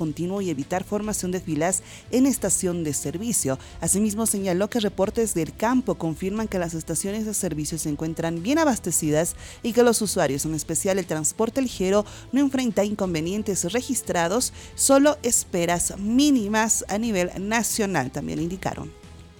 continuo y evitar formación de filas en estación de servicio. Asimismo, señaló que reportes del campo confirman que las estaciones de servicio se encuentran bien abastecidas y que los usuarios, en especial el transporte ligero, no enfrenta inconvenientes registrados, solo esperas mínimas a nivel nacional, también indicaron.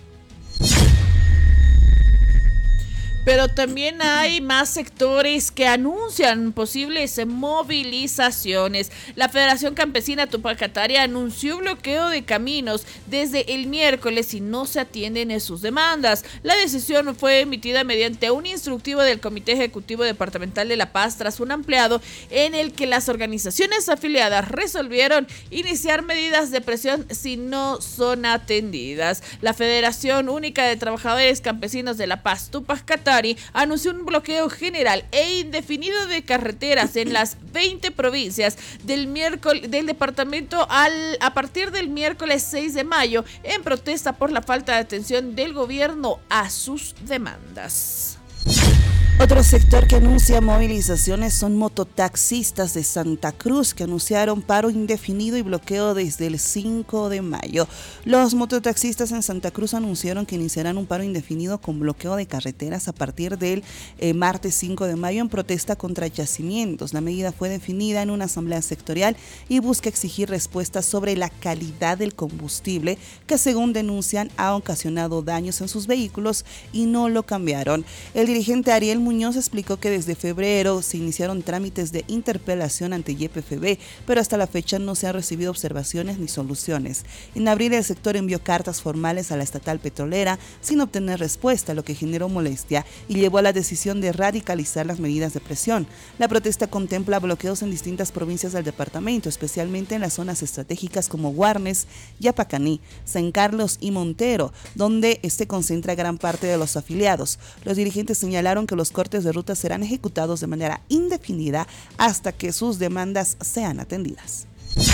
Pero también hay más sectores que anuncian posibles movilizaciones. La Federación Campesina Tupacataria anunció bloqueo de caminos desde el miércoles si no se atienden sus demandas. La decisión fue emitida mediante un instructivo del Comité Ejecutivo Departamental de La Paz tras un ampliado en el que las organizaciones afiliadas resolvieron iniciar medidas de presión si no son atendidas. La Federación Única de Trabajadores Campesinos de La Paz, Tupacataria, anunció un bloqueo general e indefinido de carreteras en las 20 provincias del departamento a partir del miércoles 6 de mayo en protesta por la falta de atención del gobierno a sus demandas. Otro sector que anuncia movilizaciones son mototaxistas de Santa Cruz, que anunciaron paro indefinido y bloqueo desde el 5 de mayo. Los mototaxistas en Santa Cruz anunciaron que iniciarán un paro indefinido con bloqueo de carreteras a partir del martes 5 de mayo en protesta contra yacimientos. La medida fue definida en una asamblea sectorial y busca exigir respuestas sobre la calidad del combustible que, según denuncian, ha ocasionado daños en sus vehículos y no lo cambiaron. El dirigente Ariel Muñoz explicó que desde febrero se iniciaron trámites de interpelación ante YPFB, pero hasta la fecha no se han recibido observaciones ni soluciones. En abril el sector envió cartas formales a la estatal petrolera sin obtener respuesta, lo que generó molestia y llevó a la decisión de radicalizar las medidas de presión. La protesta contempla bloqueos en distintas provincias del departamento, especialmente en las zonas estratégicas como Guarnes, Yapacaní, San Carlos y Montero, donde se concentra gran parte de los afiliados. Los dirigentes señalaron que los cortes de ruta serán ejecutados de manera indefinida hasta que sus demandas sean atendidas.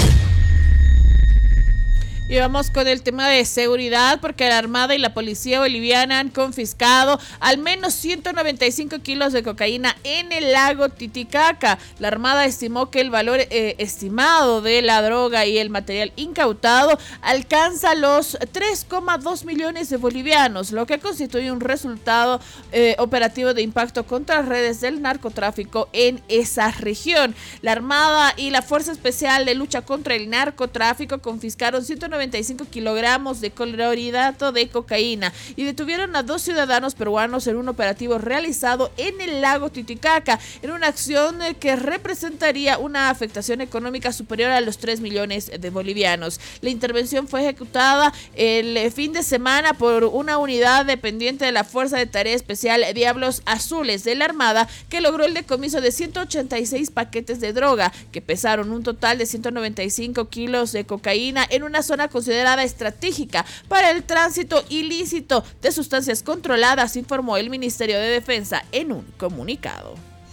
Y vamos con el tema de seguridad, porque la Armada y la Policía Boliviana han confiscado al menos 195 kilos de cocaína en el lago Titicaca. La Armada estimó que el valor estimado de la droga y el material incautado alcanza los 3,2 millones de bolivianos, lo que constituye un resultado operativo de impacto contra las redes del narcotráfico en esa región. La Armada y la Fuerza Especial de Lucha contra el Narcotráfico confiscaron 195 kilogramos de clorhidrato de cocaína y detuvieron a 2 ciudadanos peruanos en un operativo realizado en el lago Titicaca, en una acción que representaría una afectación económica superior a los 3 millones de bolivianos. La intervención fue ejecutada el fin de semana por una unidad dependiente de la Fuerza de Tarea Especial Diablos Azules de la Armada, que logró el decomiso de 186 paquetes de droga que pesaron un total de 195 kilos de cocaína en una zona considerada estratégica para el tránsito ilícito de sustancias controladas, informó el Ministerio de Defensa en un comunicado.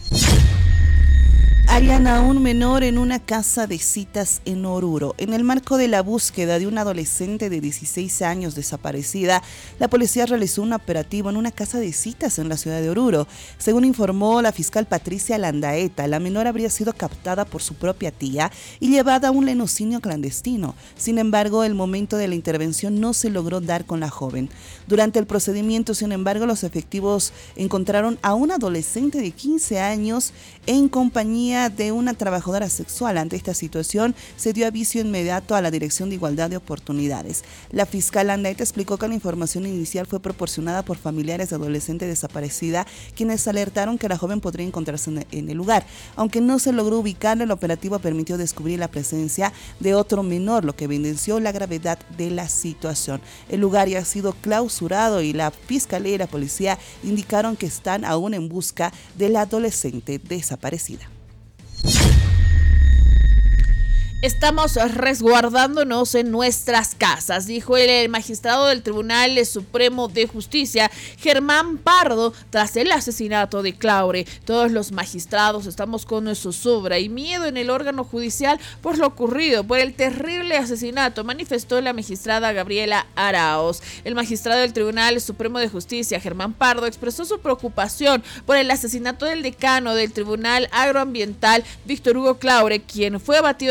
Hallan a un menor en una casa de citas en Oruro. En el marco de la búsqueda de una adolescente de 16 años desaparecida, la policía realizó un operativo en una casa de citas en la ciudad de Oruro. Según informó la fiscal Patricia Landaeta, la menor habría sido captada por su propia tía y llevada a un lenocinio clandestino. Sin embargo, el momento de la intervención no se logró dar con la joven. Durante el procedimiento, sin embargo, los efectivos encontraron a un adolescente de 15 años en compañía de una trabajadora sexual. Ante esta situación, se dio aviso inmediato a la Dirección de Igualdad de Oportunidades. La fiscal Landaeta explicó que la información inicial fue proporcionada por familiares de adolescente desaparecida, quienes alertaron que la joven podría encontrarse en el lugar. Aunque no se logró ubicar, el operativo permitió descubrir la presencia de otro menor, lo que evidenció la gravedad de la situación. El lugar ya ha sido clausurado y la fiscalía y la policía indicaron que están aún en busca de la adolescente desaparecida. Estamos resguardándonos en nuestras casas, dijo el magistrado del Tribunal Supremo de Justicia, Germán Pardo, tras el asesinato de Claure. Todos los magistrados estamos con zozobra y miedo en el órgano judicial por lo ocurrido, por el terrible asesinato, manifestó la magistrada Gabriela Araoz. El magistrado del Tribunal Supremo de Justicia, Germán Pardo, expresó su preocupación por el asesinato del decano del Tribunal Agroambiental, Víctor Hugo Claure, quien fue abatido a balazos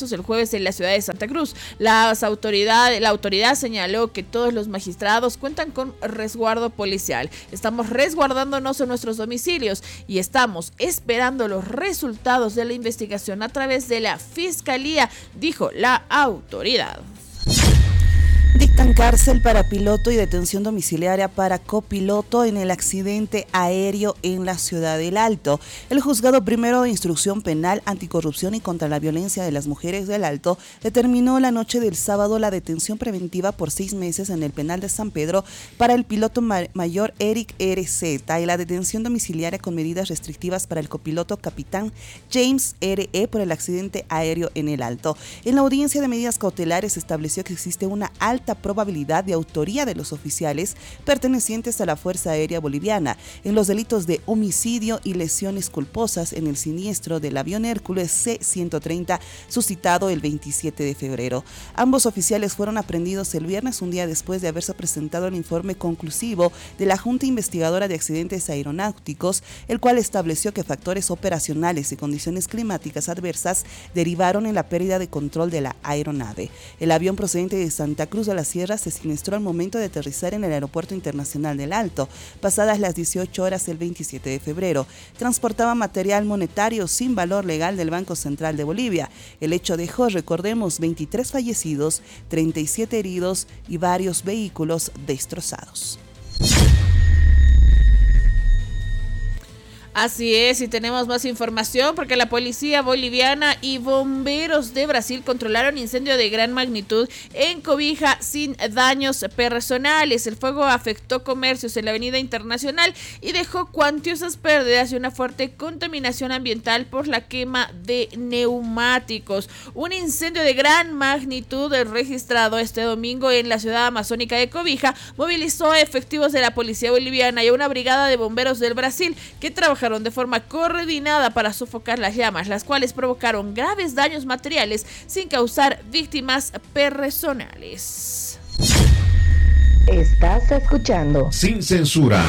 balazos el jueves en la ciudad de Santa Cruz. La autoridad señaló que todos los magistrados cuentan con resguardo policial. Estamos resguardándonos en nuestros domicilios y estamos esperando los resultados de la investigación a través de la Fiscalía, dijo la autoridad. Dictan cárcel para piloto y detención domiciliaria para copiloto en el accidente aéreo en la ciudad del Alto. El juzgado primero de instrucción penal, anticorrupción y contra la violencia de las mujeres del Alto determinó la noche del sábado la detención preventiva por 6 meses en el penal de San Pedro para el piloto mayor Eric RZ y la detención domiciliaria con medidas restrictivas para el copiloto capitán James RE por el accidente aéreo en el Alto. En la audiencia de medidas cautelares se estableció que existe una alta probabilidad de autoría de los oficiales pertenecientes a la Fuerza Aérea Boliviana en los delitos de homicidio y lesiones culposas en el siniestro del avión Hércules C-130 suscitado el 27 de febrero. Ambos oficiales fueron aprehendidos el viernes, un día después de haberse presentado el informe conclusivo de la Junta Investigadora de Accidentes Aeronáuticos, el cual estableció que factores operacionales y condiciones climáticas adversas derivaron en la pérdida de control de la aeronave. El avión procedente de Santa Cruz de la Sierra se siniestró al momento de aterrizar en el Aeropuerto Internacional del Alto, pasadas las 18 horas del 27 de febrero. Transportaba material monetario sin valor legal del Banco Central de Bolivia. El hecho dejó, recordemos, 23 fallecidos, 37 heridos y varios vehículos destrozados. Así es, y tenemos más información porque la policía boliviana y bomberos de Brasil controlaron incendio de gran magnitud en Cobija sin daños personales. El fuego afectó comercios en la avenida Internacional y dejó cuantiosas pérdidas y una fuerte contaminación ambiental por la quema de neumáticos. Un incendio de gran magnitud registrado este domingo en la ciudad amazónica de Cobija movilizó a efectivos de la policía boliviana y a una brigada de bomberos del Brasil que trabajaron de forma coordinada para sofocar las llamas, las cuales provocaron graves daños materiales sin causar víctimas personales. Estás escuchando Sin Censura.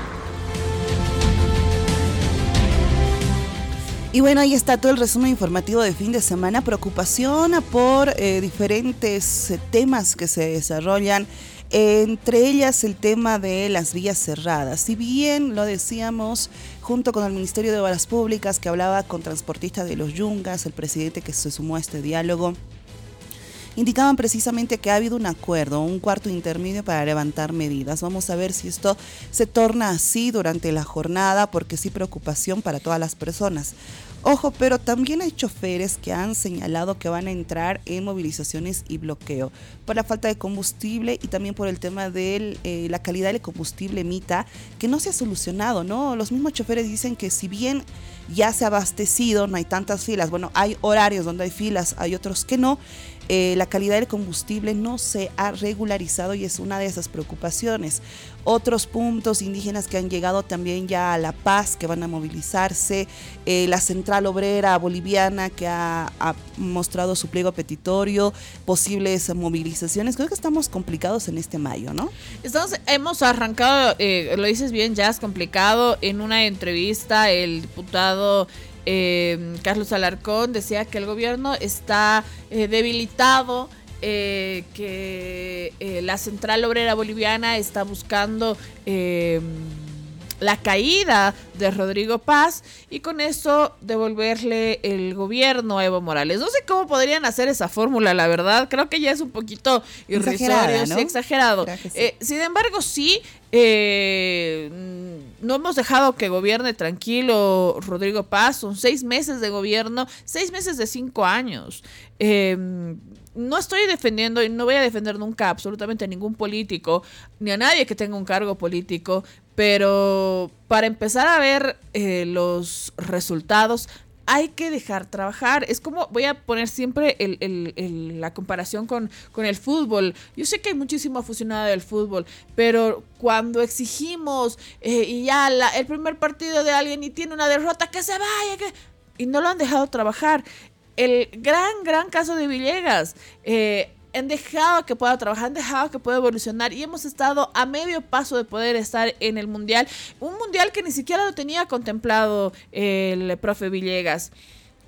Y bueno, ahí está todo el resumen informativo de fin de semana. Preocupación por diferentes temas que se desarrollan, entre ellas el tema de las vías cerradas. Si bien lo decíamos junto con el Ministerio de Obras Públicas, que hablaba con transportistas de los Yungas, el presidente que se sumó a este diálogo, indicaban precisamente que ha habido un acuerdo, un cuarto intermedio para levantar medidas. Vamos a ver si esto se torna así durante la jornada, porque sí, preocupación para todas las personas. Ojo, pero también hay choferes que han señalado que van a entrar en movilizaciones y bloqueo por la falta de combustible y también por el tema de la calidad del combustible Mita, que no se ha solucionado, ¿no? Los mismos choferes dicen que si bien ya se ha abastecido, no hay tantas filas, bueno, hay horarios donde hay filas, hay otros que no, la calidad del combustible no se ha regularizado y es una de esas preocupaciones. Otros puntos indígenas que han llegado también ya a La Paz, que van a movilizarse, la Central Obrera Boliviana que ha mostrado su pliego petitorio, posibles movilizaciones. Creo que estamos complicados en este mayo, ¿no? Hemos arrancado, lo dices bien, ya es complicado. En una entrevista el diputado Carlos Alarcón decía que el gobierno está debilitado, que la Central Obrera Boliviana está buscando la caída de Rodrigo Paz y con eso devolverle el gobierno a Evo Morales. No sé cómo podrían hacer esa fórmula, la verdad. Creo que ya es un poquito irrisorio, ¿no? Sí, exagerado. Sí. Sin embargo, sí, no hemos dejado que gobierne tranquilo Rodrigo Paz. Son 6 meses de gobierno, 6 meses de 5 años. No estoy defendiendo y no voy a defender nunca absolutamente a ningún político, ni a nadie que tenga un cargo político, pero para empezar a ver los resultados hay que dejar trabajar. Es como, voy a poner siempre la comparación con el fútbol. Yo sé que hay muchísimo aficionado del fútbol, pero cuando exigimos y ya el primer partido de alguien y tiene una derrota, que se vaya, y no lo han dejado trabajar. El gran caso de Villegas, han dejado que pueda trabajar, han dejado que pueda evolucionar y hemos estado a medio paso de poder estar en el Mundial, un Mundial que ni siquiera lo tenía contemplado el profe Villegas.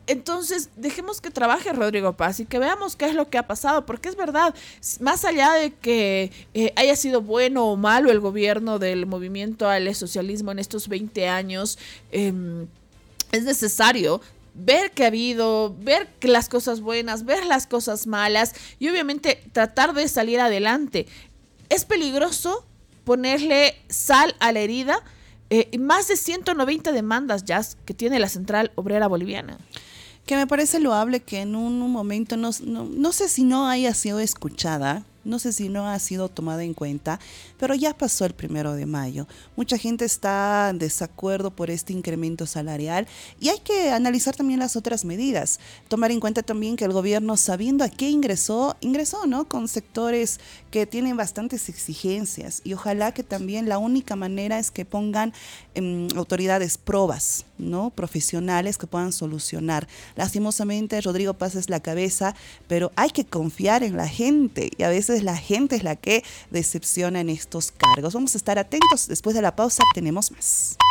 Entonces, dejemos que trabaje Rodrigo Paz y que veamos qué es lo que ha pasado, porque es verdad, más allá de que haya sido bueno o malo el gobierno del movimiento al socialismo en estos 20 años, es necesario ver que ha habido, ver que las cosas buenas, ver las cosas malas y obviamente tratar de salir adelante. Es peligroso ponerle sal a la herida, más de 190 demandas ya que tiene la Central Obrera Boliviana. Que me parece loable que en un momento, no sé si no haya sido escuchada, no sé si no ha sido tomada en cuenta, pero ya pasó el 1 de mayo. Mucha gente está en desacuerdo por este incremento salarial y hay que analizar también las otras medidas. Tomar en cuenta también que el gobierno, sabiendo a qué ingresó, ¿no? Con sectores que tienen bastantes exigencias y ojalá que también la única manera es que pongan autoridades probas, ¿no? Profesionales que puedan solucionar. Lastimosamente, Rodrigo Paz es la cabeza, pero hay que confiar en la gente y a veces la gente es la que decepciona en estos cargos. Vamos a estar atentos. Después de la pausa tenemos más.